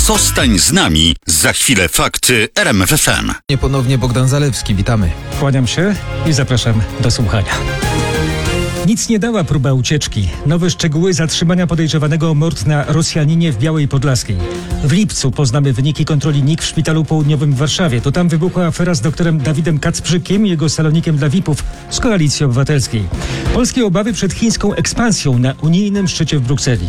Zostań z nami. Za chwilę fakty RMF FM. Ponownie Bogdan Zalewski, witamy. Kłaniam się i zapraszam do słuchania. Nic nie dała próba ucieczki. Nowe szczegóły zatrzymania podejrzewanego o mord na Rosjaninie w Białej Podlaskiej. W lipcu poznamy wyniki kontroli NIK w Szpitalu Południowym w Warszawie. To tam wybuchła afera z doktorem Dawidem Kacprzykiem i jego salonikiem dla VIP-ów z Koalicji Obywatelskiej. Polskie obawy przed chińską ekspansją na unijnym szczycie w Brukseli.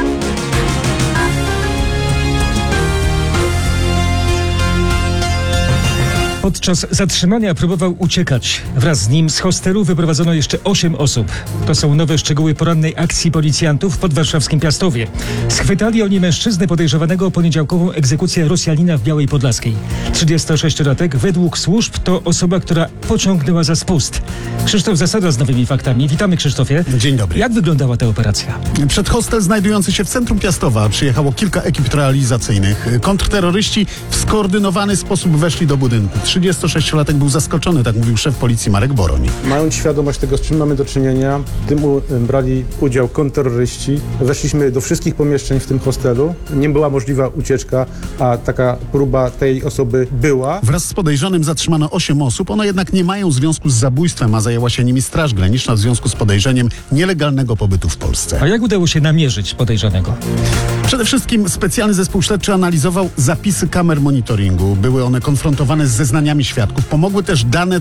Podczas zatrzymania próbował uciekać. Wraz z nim z hostelu wyprowadzono jeszcze 8 osób. To są nowe szczegóły porannej akcji policjantów w podwarszawskim Piastowie. Schwytali oni mężczyznę podejrzewanego o poniedziałkową egzekucję Rosjanina w Białej Podlaskiej. 36-latek według służb to osoba, która pociągnęła za spust. Krzysztof Zasada z nowymi faktami. Witamy, Krzysztofie. Dzień dobry. Jak wyglądała ta operacja? Przed hostel znajdujący się w centrum Piastowa przyjechało kilka ekip realizacyjnych. Kontrterroryści w skoordynowany sposób weszli do budynku. 36-latek był zaskoczony, tak mówił szef policji Marek Boroń. Mając świadomość tego, z czym mamy do czynienia, w tym brali udział kontrterroryści. Weszliśmy do wszystkich pomieszczeń w tym hostelu. Nie była możliwa ucieczka, a taka próba tej osoby była. Wraz z podejrzanym zatrzymano 8 osób. One jednak nie mają związku z zabójstwem, a zajęła się nimi Straż Graniczna w związku z podejrzeniem nielegalnego pobytu w Polsce. A jak udało się namierzyć podejrzanego? Przede wszystkim specjalny zespół śledczy analizował zapisy kamer monitoringu. Były one konfrontowane z zeznaniami świadków. Pomogły też dane